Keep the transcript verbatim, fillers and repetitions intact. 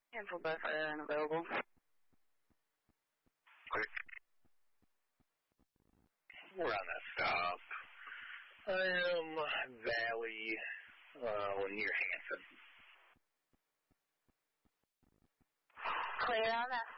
Cancel both uh, unavailable. Quick. We're on that stop. I am Valley, uh, near Hanson. Clear on that